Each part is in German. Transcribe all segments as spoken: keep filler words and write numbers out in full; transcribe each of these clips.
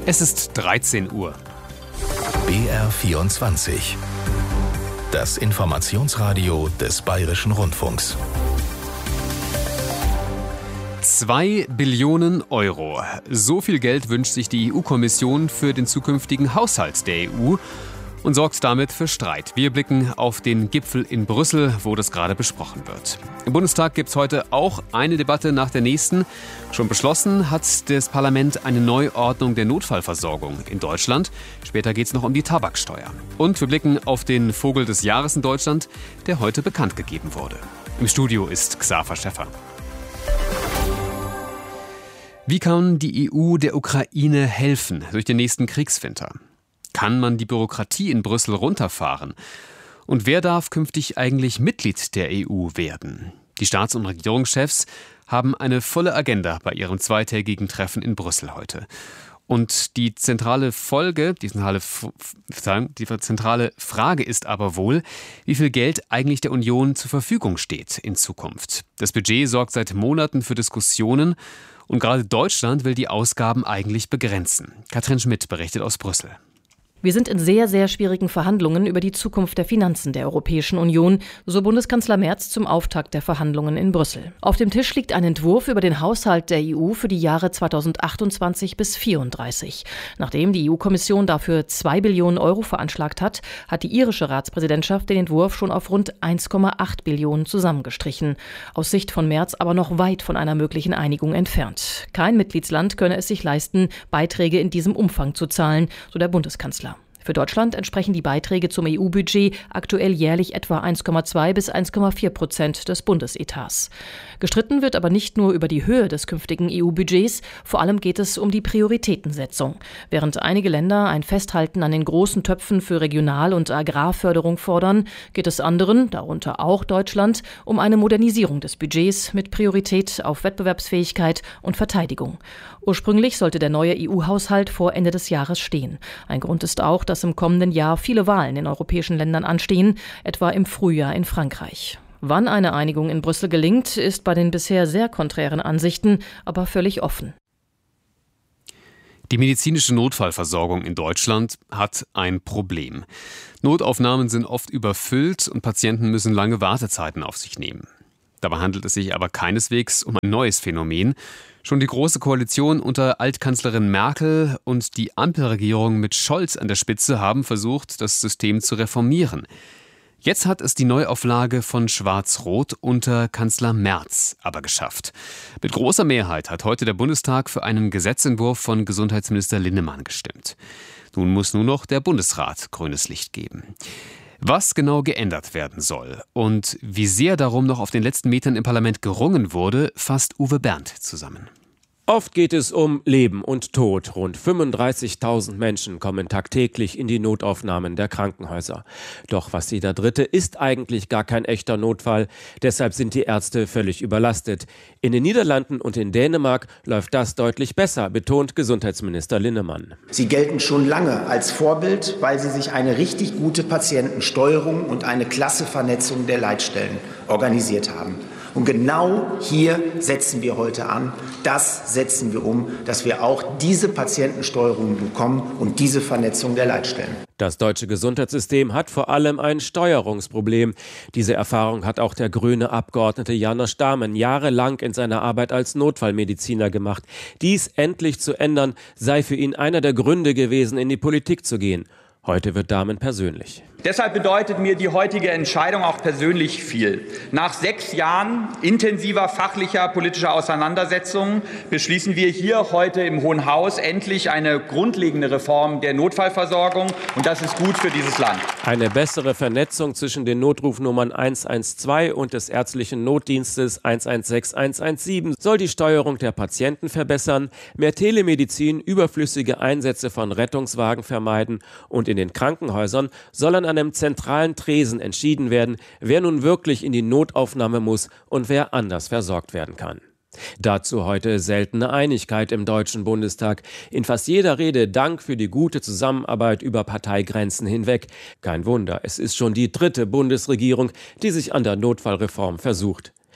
Es ist dreizehn Uhr. B R vierundzwanzig. Das Informationsradio des Bayerischen Rundfunks. Zwei Billionen Euro. So viel Geld wünscht sich die E U-Kommission für den zukünftigen Haushalt der E U und sorgt damit für Streit. Wir blicken auf den Gipfel in Brüssel, wo das gerade besprochen wird. Im Bundestag gibt es heute auch eine Debatte nach der nächsten. Schon beschlossen hat das Parlament eine Neuordnung der Notfallversorgung in Deutschland. Später geht es noch um die Tabaksteuer. Und wir blicken auf den Vogel des Jahres in Deutschland, der heute bekannt gegeben wurde. Im Studio ist Xaver Schäffer. Wie kann die E U der Ukraine helfen durch den nächsten Kriegswinter? Kann man die Bürokratie in Brüssel runterfahren? Und wer darf künftig eigentlich Mitglied der E U werden? Die Staats- und Regierungschefs haben eine volle Agenda bei ihrem zweitägigen Treffen in Brüssel heute. Und die zentrale Folge, die zentrale, die zentrale Frage ist aber wohl, wie viel Geld eigentlich der Union zur Verfügung steht in Zukunft. Das Budget sorgt seit Monaten für Diskussionen und gerade Deutschland will die Ausgaben eigentlich begrenzen. Katrin Schmidt berichtet aus Brüssel. Wir sind in sehr, sehr schwierigen Verhandlungen über die Zukunft der Finanzen der Europäischen Union, so Bundeskanzler Merz zum Auftakt der Verhandlungen in Brüssel. Auf dem Tisch liegt ein Entwurf über den Haushalt der E U für die Jahre zweitausendachtundzwanzig bis vierunddreißig. Nachdem die E U-Kommission dafür zwei Billionen Euro veranschlagt hat, hat die irische Ratspräsidentschaft den Entwurf schon auf rund eins Komma acht Billionen zusammengestrichen. Aus Sicht von Merz aber noch weit von einer möglichen Einigung entfernt. Kein Mitgliedsland könne es sich leisten, Beiträge in diesem Umfang zu zahlen, so der Bundeskanzler. Für Deutschland entsprechen die Beiträge zum E U-Budget aktuell jährlich etwa eins Komma zwei bis eins Komma vier Prozent des Bundesetats. Gestritten wird aber nicht nur über die Höhe des künftigen E U-Budgets, vor allem geht es um die Prioritätensetzung. Während einige Länder ein Festhalten an den großen Töpfen für Regional- und Agrarförderung fordern, geht es anderen, darunter auch Deutschland, um eine Modernisierung des Budgets mit Priorität auf Wettbewerbsfähigkeit und Verteidigung. Ursprünglich sollte der neue E U-Haushalt vor Ende des Jahres stehen. Ein Grund ist auch, dass im kommenden Jahr viele Wahlen in europäischen Ländern anstehen, etwa im Frühjahr in Frankreich. Wann eine Einigung in Brüssel gelingt, ist bei den bisher sehr konträren Ansichten aber völlig offen. Die medizinische Notfallversorgung in Deutschland hat ein Problem. Notaufnahmen sind oft überfüllt und Patienten müssen lange Wartezeiten auf sich nehmen. Dabei handelt es sich aber keineswegs um ein neues Phänomen. Schon die Große Koalition unter Altkanzlerin Merkel und die Ampelregierung mit Scholz an der Spitze haben versucht, das System zu reformieren. Jetzt hat es die Neuauflage von Schwarz-Rot unter Kanzler Merz aber geschafft. Mit großer Mehrheit hat heute der Bundestag für einen Gesetzentwurf von Gesundheitsminister Linnemann gestimmt. Nun muss nur noch der Bundesrat grünes Licht geben. Was genau geändert werden soll und wie sehr darum noch auf den letzten Metern im Parlament gerungen wurde, fasst Uwe Bernd zusammen. Oft geht es um Leben und Tod. Rund fünfunddreißigtausend Menschen kommen tagtäglich in die Notaufnahmen der Krankenhäuser. Doch was jeder Dritte ist eigentlich gar kein echter Notfall. Deshalb sind die Ärzte völlig überlastet. In den Niederlanden und in Dänemark läuft das deutlich besser, betont Gesundheitsminister Linnemann. Sie gelten schon lange als Vorbild, weil sie sich eine richtig gute Patientensteuerung und eine klasse Vernetzung der Leitstellen organisiert haben. Und genau hier setzen wir heute an. Das setzen wir um, dass wir auch diese Patientensteuerung bekommen und diese Vernetzung der Leitstellen. Das deutsche Gesundheitssystem hat vor allem ein Steuerungsproblem. Diese Erfahrung hat auch der grüne Abgeordnete János Stámen jahrelang in seiner Arbeit als Notfallmediziner gemacht. Dies endlich zu ändern, sei für ihn einer der Gründe gewesen, in die Politik zu gehen. Heute wird Dahmen persönlich. Deshalb bedeutet mir die heutige Entscheidung auch persönlich viel. Nach sechs Jahren intensiver fachlicher politischer Auseinandersetzungen beschließen wir hier heute im Hohen Haus endlich eine grundlegende Reform der Notfallversorgung. Und das ist gut für dieses Land. Eine bessere Vernetzung zwischen den Notrufnummern eins eins zwei und des ärztlichen Notdienstes eins eins sechs eins eins sieben soll die Steuerung der Patienten verbessern, mehr Telemedizin, überflüssige Einsätze von Rettungswagen vermeiden und in den Krankenhäusern soll an einem zentralen Tresen entschieden werden, wer nun wirklich in die Notaufnahme muss und wer anders versorgt werden kann. Dazu heute seltene Einigkeit im Deutschen Bundestag. In fast jeder Rede Dank für die gute Zusammenarbeit über Parteigrenzen hinweg. Kein Wunder, es ist schon die dritte Bundesregierung, die sich an der Notfallreform versucht.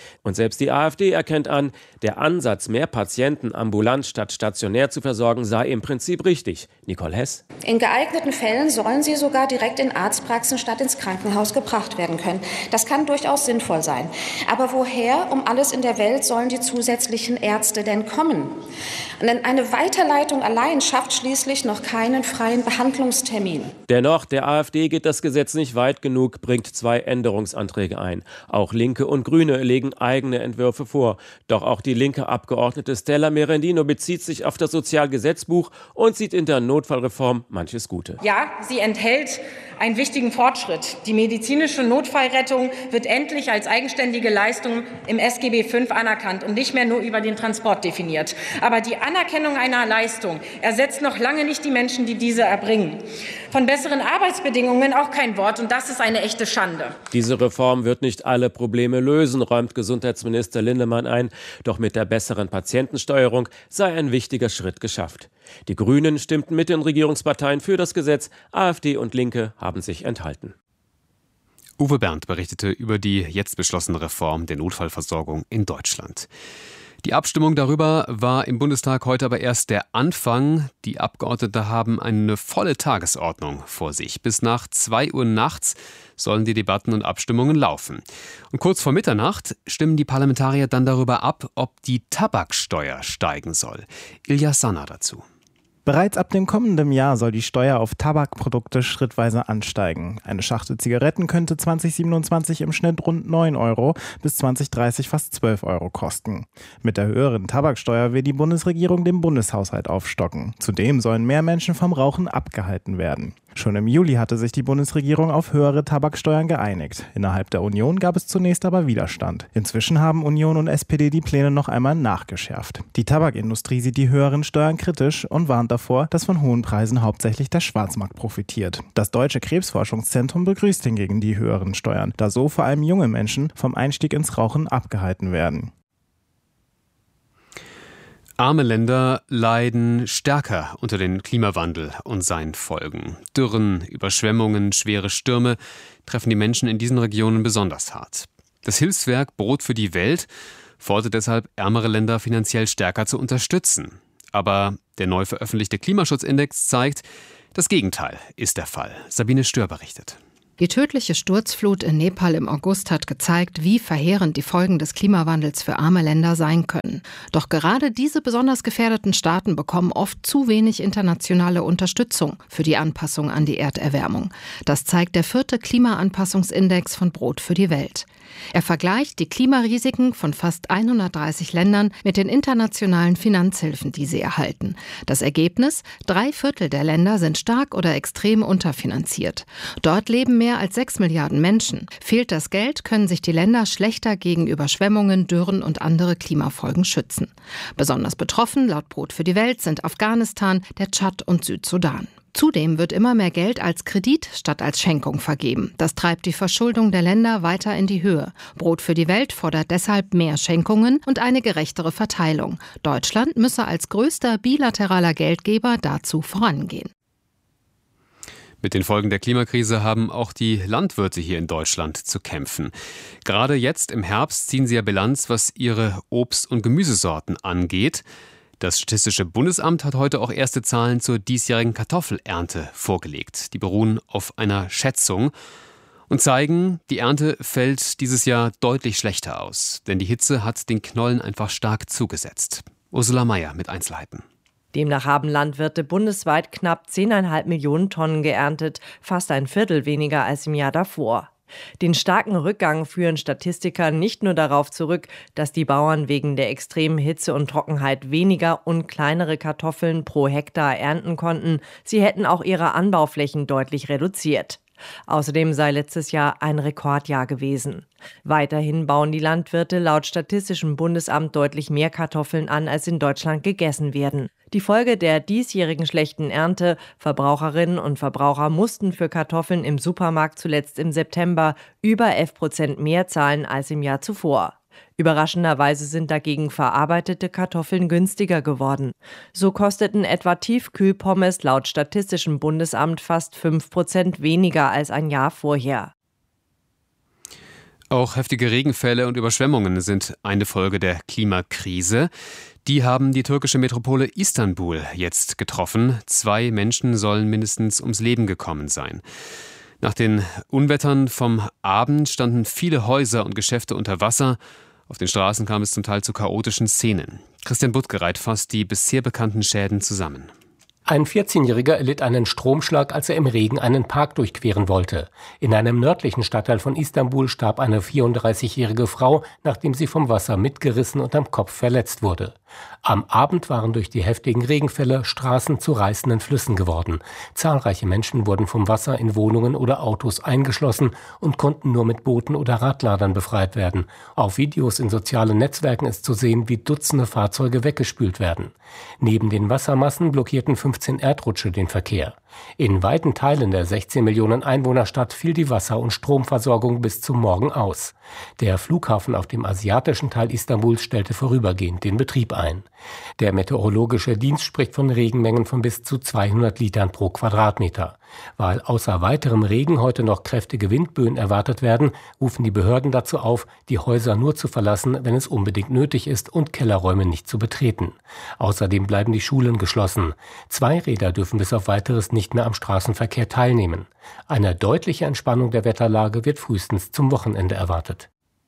Und selbst die AfD erkennt an, der Ansatz, mehr Patienten ambulant statt stationär zu versorgen, sei im Prinzip richtig. Nicole Hess. In geeigneten Fällen sollen sie sogar direkt in Arztpraxen statt ins Krankenhaus gebracht werden können. Das kann durchaus sinnvoll sein. Aber woher um alles in der Welt sollen die zusätzlichen Ärzte denn kommen? Denn eine Weiterleitung allein schafft schließlich noch keinen freien Behandlungstermin. Dennoch, der AfD geht das Gesetz nicht weit genug, bringt zwei Änderungsanträge ein. Auch Linke und Grüne legen eigene Entwürfe vor. Doch auch die linke Abgeordnete Stella Merendino bezieht sich auf das Sozialgesetzbuch und sieht in der Notfallreform manches Gute. Ja, sie enthält einen wichtigen Fortschritt. Die medizinische Notfallrettung wird endlich als eigenständige Leistung im S G B fünf anerkannt und nicht mehr nur über den Transport definiert. Aber die Anerkennung einer Leistung ersetzt noch lange nicht die Menschen, die diese erbringen. Von besseren Arbeitsbedingungen auch kein Wort, und das ist eine echte Schande. Diese Reform wird nicht alle Probleme lösen, räumt Gesundheitsminister Lindemann ein. Doch mit der besseren Patientensteuerung sei ein wichtiger Schritt geschafft. Die Grünen stimmten mit den Regierungsparteien für das Gesetz. AfD und Linke haben sich enthalten. Uwe Bernd berichtete über die jetzt beschlossene Reform der Notfallversorgung in Deutschland. Die Abstimmung darüber war im Bundestag heute aber erst der Anfang. Die Abgeordneten haben eine volle Tagesordnung vor sich. Bis nach zwei Uhr nachts sollen die Debatten und Abstimmungen laufen. Und kurz vor Mitternacht stimmen die Parlamentarier dann darüber ab, ob die Tabaksteuer steigen soll. Ilja Sanna dazu. Bereits ab dem kommenden Jahr soll die Steuer auf Tabakprodukte schrittweise ansteigen. Eine Schachtel Zigaretten könnte zwanzig siebenundzwanzig im Schnitt rund neun Euro, bis zwanzig dreißig fast zwölf Euro kosten. Mit der höheren Tabaksteuer will die Bundesregierung den Bundeshaushalt aufstocken. Zudem sollen mehr Menschen vom Rauchen abgehalten werden. Schon im Juli hatte sich die Bundesregierung auf höhere Tabaksteuern geeinigt. Innerhalb der Union gab es zunächst aber Widerstand. Inzwischen haben Union und S P D die Pläne noch einmal nachgeschärft. Die Tabakindustrie sieht die höheren Steuern kritisch und warnt davor, dass von hohen Preisen hauptsächlich der Schwarzmarkt profitiert. Das Deutsche Krebsforschungszentrum begrüßt hingegen die höheren Steuern, da so vor allem junge Menschen vom Einstieg ins Rauchen abgehalten werden. Arme Länder leiden stärker unter dem Klimawandel und seinen Folgen. Dürren, Überschwemmungen, schwere Stürme treffen die Menschen in diesen Regionen besonders hart. Das Hilfswerk Brot für die Welt fordert deshalb, ärmere Länder finanziell stärker zu unterstützen. Aber der neu veröffentlichte Klimaschutzindex zeigt, das Gegenteil ist der Fall. Sabine Stör berichtet. Die tödliche Sturzflut in Nepal im August hat gezeigt, wie verheerend die Folgen des Klimawandels für arme Länder sein können. Doch gerade diese besonders gefährdeten Staaten bekommen oft zu wenig internationale Unterstützung für die Anpassung an die Erderwärmung. Das zeigt der vierte Klimaanpassungsindex von Brot für die Welt. Er vergleicht die Klimarisiken von fast hundertdreißig Ländern mit den internationalen Finanzhilfen, die sie erhalten. Das Ergebnis? Drei Viertel der Länder sind stark oder extrem unterfinanziert. Dort leben mehr als sechs Milliarden Menschen. Fehlt das Geld, können sich die Länder schlechter gegen Überschwemmungen, Dürren und andere Klimafolgen schützen. Besonders betroffen, laut Brot für die Welt, sind Afghanistan, der Tschad und Südsudan. Zudem wird immer mehr Geld als Kredit statt als Schenkung vergeben. Das treibt die Verschuldung der Länder weiter in die Höhe. Brot für die Welt fordert deshalb mehr Schenkungen und eine gerechtere Verteilung. Deutschland müsse als größter bilateraler Geldgeber dazu vorangehen. Mit den Folgen der Klimakrise haben auch die Landwirte hier in Deutschland zu kämpfen. Gerade jetzt im Herbst ziehen sie ja Bilanz, was ihre Obst- und Gemüsesorten angeht. Das Statistische Bundesamt hat heute auch erste Zahlen zur diesjährigen Kartoffelernte vorgelegt. Die beruhen auf einer Schätzung und zeigen, die Ernte fällt dieses Jahr deutlich schlechter aus. Denn die Hitze hat den Knollen einfach stark zugesetzt. Ursula Meier mit Einzelheiten. Demnach haben Landwirte bundesweit knapp zehn Komma fünf Millionen Tonnen geerntet, fast ein Viertel weniger als im Jahr davor. Den starken Rückgang führen Statistiker nicht nur darauf zurück, dass die Bauern wegen der extremen Hitze und Trockenheit weniger und kleinere Kartoffeln pro Hektar ernten konnten, sie hätten auch ihre Anbauflächen deutlich reduziert. Außerdem sei letztes Jahr ein Rekordjahr gewesen. Weiterhin bauen die Landwirte laut Statistischem Bundesamt deutlich mehr Kartoffeln an, als in Deutschland gegessen werden. Die Folge der diesjährigen schlechten Ernte: Verbraucherinnen und Verbraucher mussten für Kartoffeln im Supermarkt zuletzt im September über elf Prozent mehr zahlen als im Jahr zuvor. Überraschenderweise sind dagegen verarbeitete Kartoffeln günstiger geworden. So kosteten etwa Tiefkühlpommes laut Statistischem Bundesamt fast fünf Prozent weniger als ein Jahr vorher. Auch heftige Regenfälle und Überschwemmungen sind eine Folge der Klimakrise. Die haben die türkische Metropole Istanbul jetzt getroffen. Zwei Menschen sollen mindestens ums Leben gekommen sein. Nach den Unwettern vom Abend standen viele Häuser und Geschäfte unter Wasser. Auf den Straßen kam es zum Teil zu chaotischen Szenen. Christian Buttgereit fasst die bisher bekannten Schäden zusammen. Ein vierzehnjähriger erlitt einen Stromschlag, als er im Regen einen Park durchqueren wollte. In einem nördlichen Stadtteil von Istanbul starb eine vierunddreißigjährige Frau, nachdem sie vom Wasser mitgerissen und am Kopf verletzt wurde. Am Abend waren durch die heftigen Regenfälle Straßen zu reißenden Flüssen geworden. Zahlreiche Menschen wurden vom Wasser in Wohnungen oder Autos eingeschlossen und konnten nur mit Booten oder Radladern befreit werden. Auf Videos in sozialen Netzwerken ist zu sehen, wie Dutzende Fahrzeuge weggespült werden. Neben den Wassermassen blockierten fünfzehn Erdrutsche den Verkehr. In weiten Teilen der sechzehn Millionen Einwohnerstadt fiel die Wasser- und Stromversorgung bis zum Morgen aus. Der Flughafen auf dem asiatischen Teil Istanbuls stellte vorübergehend den Betrieb ein. Der meteorologische Dienst spricht von Regenmengen von bis zu zweihundert Litern pro Quadratmeter. Weil außer weiterem Regen heute noch kräftige Windböen erwartet werden, rufen die Behörden dazu auf, die Häuser nur zu verlassen, wenn es unbedingt nötig ist und Kellerräume nicht zu betreten. Außerdem bleiben die Schulen geschlossen. Zweiräder dürfen bis auf Weiteres nicht mehr am Straßenverkehr teilnehmen. Eine deutliche Entspannung der Wetterlage wird frühestens zum Wochenende erwartet.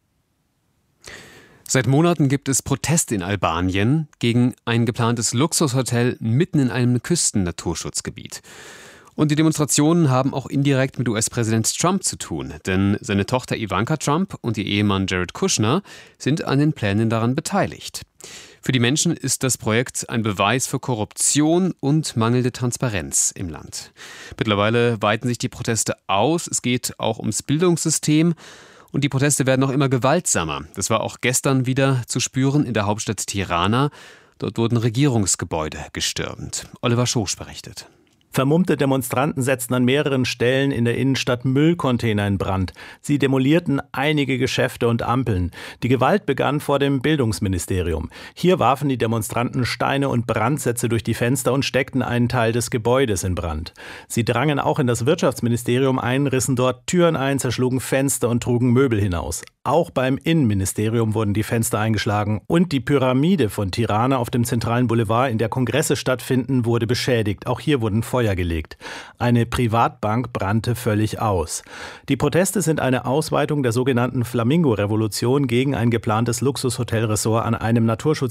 Seit Monaten gibt es Proteste in Albanien gegen ein geplantes Luxushotel mitten in einem Küstennaturschutzgebiet. Und die Demonstrationen haben auch indirekt mit U S-Präsident Trump zu tun, denn seine Tochter Ivanka Trump und ihr Ehemann Jared Kushner sind an den Plänen daran beteiligt. Für die Menschen ist das Projekt ein Beweis für Korruption und mangelnde Transparenz im Land. Mittlerweile weiten sich die Proteste aus. Es geht auch ums Bildungssystem. Und die Proteste werden noch immer gewaltsamer. Das war auch gestern wieder zu spüren in der Hauptstadt Tirana. Dort wurden Regierungsgebäude gestürmt. Oliver Schosch berichtet. Vermummte Demonstranten setzten an mehreren Stellen in der Innenstadt Müllcontainer in Brand. Sie demolierten einige Geschäfte und Ampeln. Die Gewalt begann vor dem Bildungsministerium. Hier warfen die Demonstranten Steine und Brandsätze durch die Fenster und steckten einen Teil des Gebäudes in Brand. Sie drangen auch in das Wirtschaftsministerium ein, rissen dort Türen ein, zerschlugen Fenster und trugen Möbel hinaus. Auch beim Innenministerium wurden die Fenster eingeschlagen. Und die Pyramide von Tirana auf dem zentralen Boulevard, in der Kongresse stattfinden, wurde beschädigt. Auch hier wurden Feuer gelegt. Eine Privatbank brannte völlig aus. Die Proteste sind eine Ausweitung der sogenannten Flamingo-Revolution gegen ein geplantes Luxushotelressort an einem Naturschutzgebiet